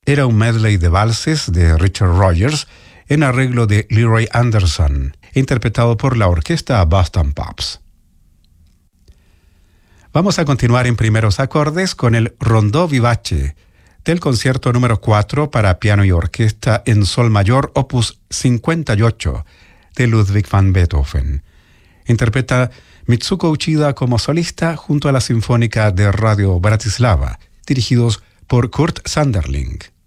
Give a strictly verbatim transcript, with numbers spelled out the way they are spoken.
era un medley de valses de Richard Rogers en arreglo de Leroy Anderson, interpretado por la orquesta Boston Pops. Vamos a continuar en primeros acordes con el Rondó Vivace del concierto número cuatro para piano y orquesta en sol mayor, opus cincuenta y ocho, de Ludwig van Beethoven. Interpreta Mitsuko Uchida como solista junto a la Sinfónica de Radio Bratislava, dirigidos por Kurt Sanderling.